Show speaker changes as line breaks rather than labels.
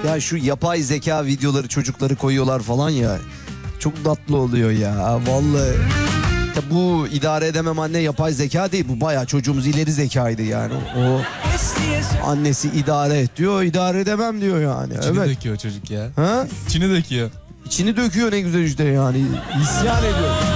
Ya şu yapay zeka videoları çocukları koyuyorlar falan ya. Çok tatlı oluyor ya vallahi. Ya bu idare edemem anne yapay zeka değil. Bu bayağı çocuğumuz ileri zekaydı yani. O annesi idare et diyor. İdare edemem diyor yani.
İçini
evet.
döküyor çocuk ya.
Ha?
İçini döküyor.
İçini döküyor ne güzel işte yani. İsyan ediyor.